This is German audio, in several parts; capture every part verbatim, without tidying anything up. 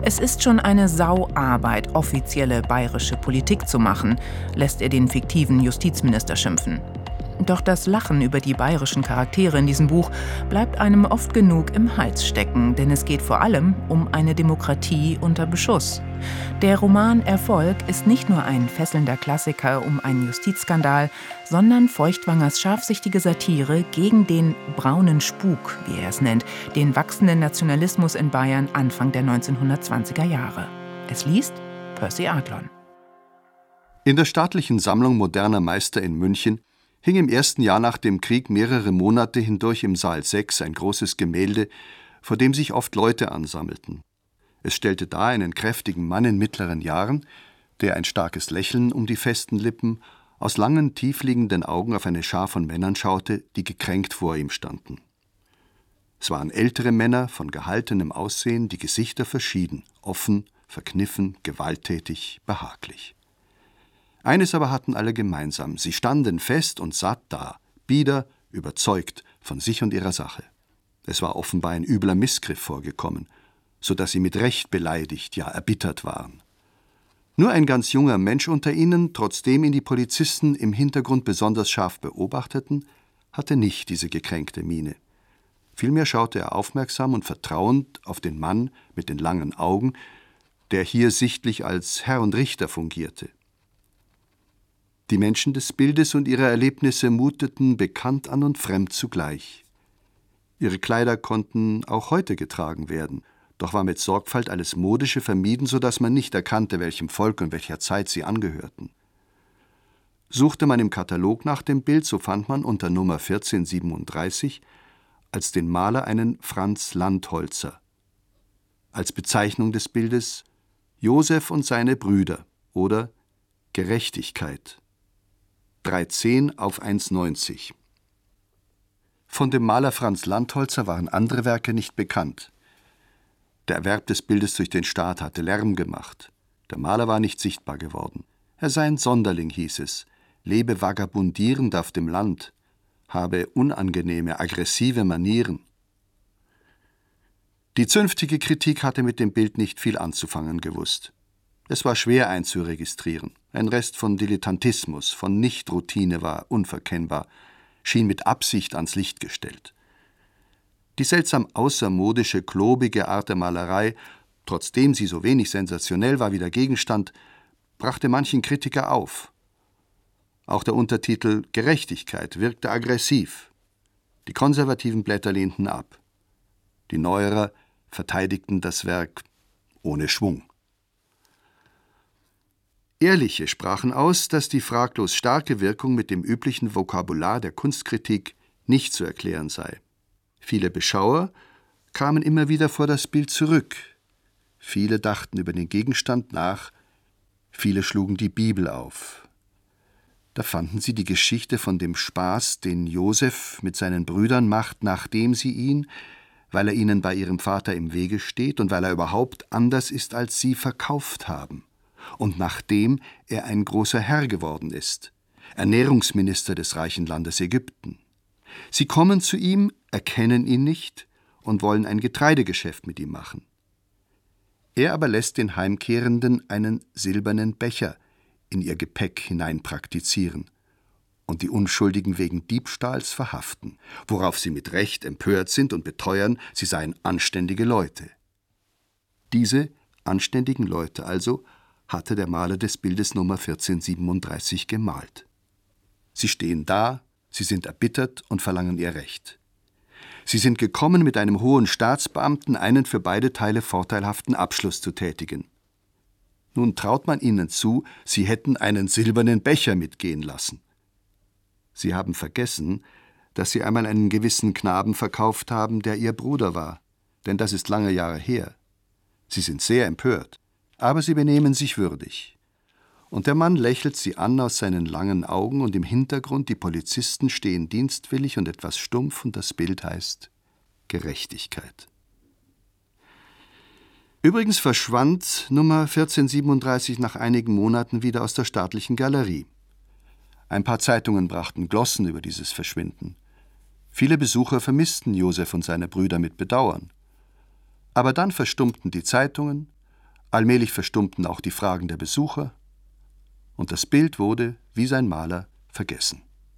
Es ist schon eine Sauarbeit, offizielle bayerische Politik zu machen, lässt er den fiktiven Justizminister schimpfen. Doch das Lachen über die bayerischen Charaktere in diesem Buch bleibt einem oft genug im Hals stecken, denn es geht vor allem um eine Demokratie unter Beschuss. Der Roman Erfolg ist nicht nur ein fesselnder Klassiker um einen Justizskandal, sondern Feuchtwangers scharfsichtige Satire gegen den braunen Spuk, wie er es nennt, den wachsenden Nationalismus in Bayern Anfang der neunzehnhundertzwanziger Jahre. Es liest Percy Adlon. In der Staatlichen Sammlung moderner Meister in München hing im ersten Jahr nach dem Krieg mehrere Monate hindurch im Saal sechs ein großes Gemälde, vor dem sich oft Leute ansammelten. Es stellte dar einen kräftigen Mann in mittleren Jahren, der ein starkes Lächeln um die festen Lippen, aus langen, tiefliegenden Augen auf eine Schar von Männern schaute, die gekränkt vor ihm standen. Es waren ältere Männer von gehaltenem Aussehen, die Gesichter verschieden, offen, verkniffen, gewalttätig, behaglich. Eines aber hatten alle gemeinsam: Sie standen fest und satt da, bieder, überzeugt von sich und ihrer Sache. Es war offenbar ein übler Missgriff vorgekommen, so dass sie mit Recht beleidigt, ja erbittert waren. Nur ein ganz junger Mensch unter ihnen, trotzdem ihn die Polizisten im Hintergrund besonders scharf beobachteten, hatte nicht diese gekränkte Miene. Vielmehr schaute er aufmerksam und vertrauend auf den Mann mit den langen Augen, der hier sichtlich als Herr und Richter fungierte. Die Menschen des Bildes und ihre Erlebnisse muteten bekannt an und fremd zugleich. Ihre Kleider konnten auch heute getragen werden, doch war mit Sorgfalt alles Modische vermieden, so dass man nicht erkannte, welchem Volk und welcher Zeit sie angehörten. Suchte man im Katalog nach dem Bild, so fand man unter Nummer vierzehn-siebenunddreißig als den Maler einen Franz Landholzer. Als Bezeichnung des Bildes Josef und seine Brüder oder Gerechtigkeit. drei zehn auf eins neunzig. Von dem Maler Franz Landholzer waren andere Werke nicht bekannt. Der Erwerb des Bildes durch den Staat hatte Lärm gemacht. Der Maler war nicht sichtbar geworden. Er sei ein Sonderling, hieß es, lebe vagabundierend auf dem Land, habe unangenehme, aggressive Manieren. Die zünftige Kritik hatte mit dem Bild nicht viel anzufangen gewusst. Es war schwer einzuregistrieren. Ein Rest von Dilettantismus, von Nichtroutine war unverkennbar, schien mit Absicht ans Licht gestellt. Die seltsam außermodische, klobige Art der Malerei, trotzdem sie so wenig sensationell war wie der Gegenstand, brachte manchen Kritiker auf. Auch der Untertitel Gerechtigkeit wirkte aggressiv. Die konservativen Blätter lehnten ab. Die Neuerer verteidigten das Werk ohne Schwung. Ehrliche sprachen aus, dass die fraglos starke Wirkung mit dem üblichen Vokabular der Kunstkritik nicht zu erklären sei. Viele Beschauer kamen immer wieder vor das Bild zurück. Viele dachten über den Gegenstand nach, viele schlugen die Bibel auf. Da fanden sie die Geschichte von dem Spaß, den Josef mit seinen Brüdern macht, nachdem sie ihn, weil er ihnen bei ihrem Vater im Wege steht und weil er überhaupt anders ist als sie, verkauft haben. Und nachdem er ein großer Herr geworden ist, Ernährungsminister des reichen Landes Ägypten. Sie kommen zu ihm, erkennen ihn nicht und wollen ein Getreidegeschäft mit ihm machen. Er aber lässt den Heimkehrenden einen silbernen Becher in ihr Gepäck hineinpraktizieren und die Unschuldigen wegen Diebstahls verhaften, worauf sie mit Recht empört sind und beteuern, sie seien anständige Leute. Diese anständigen Leute also hatte der Maler des Bildes Nummer vierzehn-siebenunddreißig gemalt. Sie stehen da, sie sind erbittert und verlangen ihr Recht. Sie sind gekommen, mit einem hohen Staatsbeamten einen für beide Teile vorteilhaften Abschluss zu tätigen. Nun traut man ihnen zu, sie hätten einen silbernen Becher mitgehen lassen. Sie haben vergessen, dass sie einmal einen gewissen Knaben verkauft haben, der ihr Bruder war, denn das ist lange Jahre her. Sie sind sehr empört, aber sie benehmen sich würdig. Und der Mann lächelt sie an aus seinen langen Augen, und im Hintergrund die Polizisten stehen dienstwillig und etwas stumpf, und das Bild heißt Gerechtigkeit. Übrigens verschwand Nummer vierzehn-siebenunddreißig nach einigen Monaten wieder aus der staatlichen Galerie. Ein paar Zeitungen brachten Glossen über dieses Verschwinden. Viele Besucher vermissten Josef und seine Brüder mit Bedauern. Aber dann verstummten die Zeitungen, Allmählich verstummten auch die Fragen der Besucher, und das Bild wurde, wie sein Maler, vergessen.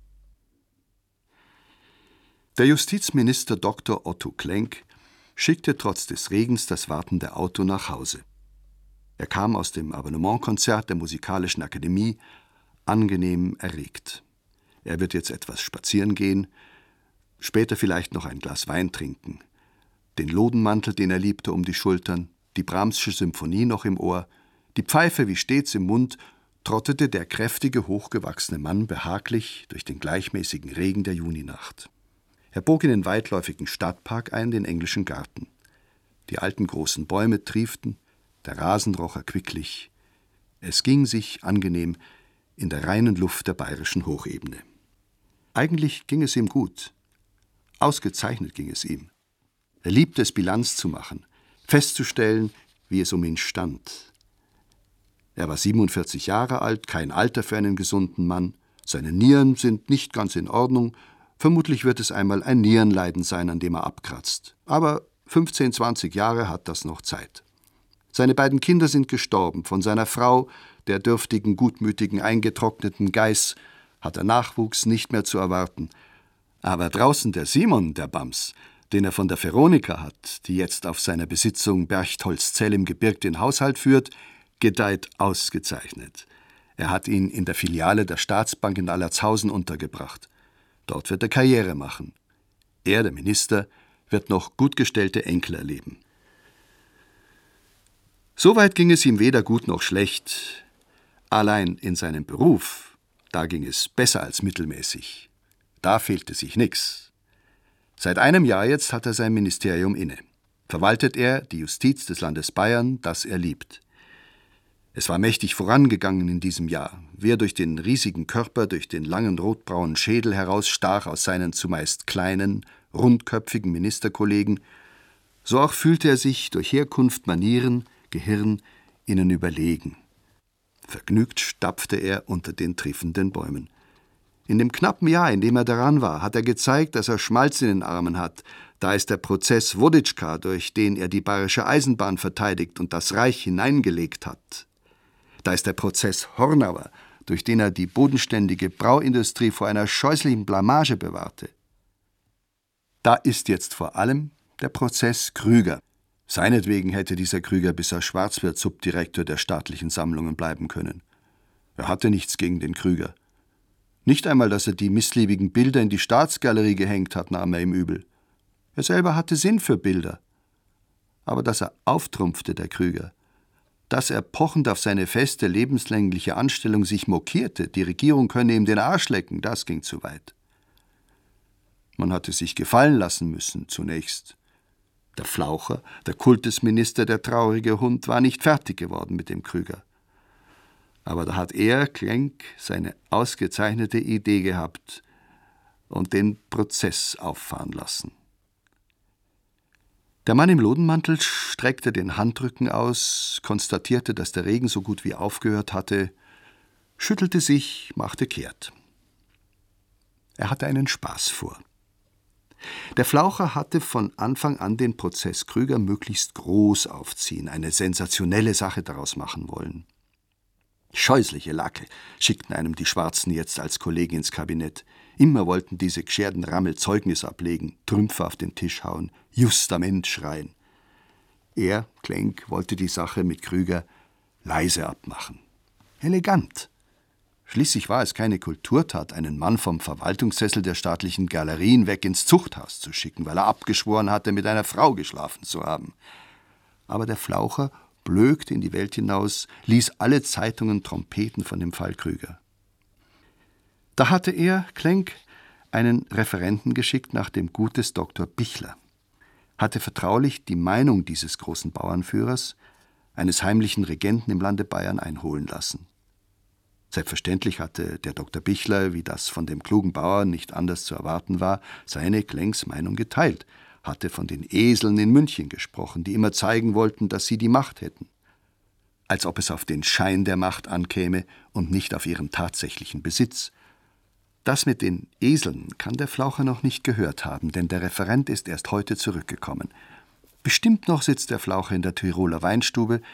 Der Justizminister Doktor Otto Klenk schickte trotz des Regens das wartende Auto nach Hause. Er kam aus dem Abonnementkonzert der Musikalischen Akademie angenehm erregt. Er wird jetzt etwas spazieren gehen, später vielleicht noch ein Glas Wein trinken, den Lodenmantel, den er liebte, um die Schultern, die Brahmsche Symphonie noch im Ohr, die Pfeife wie stets im Mund, trottete der kräftige, hochgewachsene Mann behaglich durch den gleichmäßigen Regen der Juninacht. Er bog in den weitläufigen Stadtpark ein, den englischen Garten. Die alten großen Bäume trieften, der Rasen roch erquicklich. Es ging sich angenehm in der reinen Luft der bayerischen Hochebene. Eigentlich ging es ihm gut. Ausgezeichnet ging es ihm. Er liebte es, Bilanz zu machen, festzustellen, wie es um ihn stand. Er war siebenundvierzig Jahre alt, kein Alter für einen gesunden Mann. Seine Nieren sind nicht ganz in Ordnung. Vermutlich wird es einmal ein Nierenleiden sein, an dem er abkratzt. Aber fünfzehn, zwanzig Jahre hat das noch Zeit. Seine beiden Kinder sind gestorben. Von seiner Frau, der dürftigen, gutmütigen, eingetrockneten Geiß, hat er Nachwuchs nicht mehr zu erwarten. Aber draußen der Simon, der Bams, den er von der Veronika hat, die jetzt auf seiner Besitzung Berchtoldzell im Gebirg den Haushalt führt, gedeiht ausgezeichnet. Er hat ihn in der Filiale der Staatsbank in Allertshausen untergebracht. Dort wird er Karriere machen. Er, der Minister, wird noch gut gestellte Enkel erleben. Soweit ging es ihm weder gut noch schlecht. Allein in seinem Beruf, da ging es besser als mittelmäßig. Da fehlte sich nichts. Seit einem Jahr jetzt hat er sein Ministerium inne. Verwaltet er die Justiz des Landes Bayern, das er liebt. Es war mächtig vorangegangen in diesem Jahr. Wer durch den riesigen Körper, durch den langen rotbraunen Schädel herausstach aus seinen zumeist kleinen, rundköpfigen Ministerkollegen, so auch fühlte er sich durch Herkunft, Manieren, Gehirn ihnen überlegen. Vergnügt stapfte er unter den triefenden Bäumen. In dem knappen Jahr, in dem er daran war, hat er gezeigt, dass er Schmalz in den Armen hat. Da ist der Prozess Woditschka, durch den er die bayerische Eisenbahn verteidigt und das Reich hineingelegt hat. Da ist der Prozess Hornauer, durch den er die bodenständige Brauindustrie vor einer scheußlichen Blamage bewahrte. Da ist jetzt vor allem der Prozess Krüger. Seinetwegen hätte dieser Krüger bis er Schwarzwirt Subdirektor der staatlichen Sammlungen bleiben können. Er hatte nichts gegen den Krüger. Nicht einmal, dass er die missliebigen Bilder in die Staatsgalerie gehängt hat, nahm er ihm übel. Er selber hatte Sinn für Bilder. Aber dass er auftrumpfte, der Krüger, dass er pochend auf seine feste, lebenslängliche Anstellung sich mokierte, die Regierung könne ihm den Arsch lecken, das ging zu weit. Man hatte sich gefallen lassen müssen, zunächst. Der Flaucher, der Kultusminister, der traurige Hund, war nicht fertig geworden mit dem Krüger. Aber da hat er, Klenk, seine ausgezeichnete Idee gehabt und den Prozess auffahren lassen. Der Mann im Lodenmantel streckte den Handrücken aus, konstatierte, dass der Regen so gut wie aufgehört hatte, schüttelte sich, machte kehrt. Er hatte einen Spaß vor. Der Flaucher hatte von Anfang an den Prozess Krüger möglichst groß aufziehen, eine sensationelle Sache daraus machen wollen. Scheußliche Lacke schickten einem die Schwarzen jetzt als Kollegen ins Kabinett. Immer wollten diese gescherden Rammel Zeugnis ablegen, Trümpfe auf den Tisch hauen, Justament schreien. Er, Klenk, wollte die Sache mit Krüger leise abmachen. Elegant. Schließlich war es keine Kulturtat, einen Mann vom Verwaltungssessel der staatlichen Galerien weg ins Zuchthaus zu schicken, weil er abgeschworen hatte, mit einer Frau geschlafen zu haben. Aber der Flaucher blökte in die Welt hinaus, ließ alle Zeitungen trompeten von dem Fall Krüger. Da hatte er, Klenk, einen Referenten geschickt nach dem Gut des Doktor Bichler, hatte vertraulich die Meinung dieses großen Bauernführers, eines heimlichen Regenten im Lande Bayern, einholen lassen. Selbstverständlich hatte der Doktor Bichler, wie das von dem klugen Bauern nicht anders zu erwarten war, seine Klenks Meinung geteilt, hatte von den Eseln in München gesprochen, die immer zeigen wollten, dass sie die Macht hätten. Als ob es auf den Schein der Macht ankäme und nicht auf ihren tatsächlichen Besitz. Das mit den Eseln kann der Flaucher noch nicht gehört haben, denn der Referent ist erst heute zurückgekommen. Bestimmt noch sitzt der Flaucher in der Tiroler Weinstube,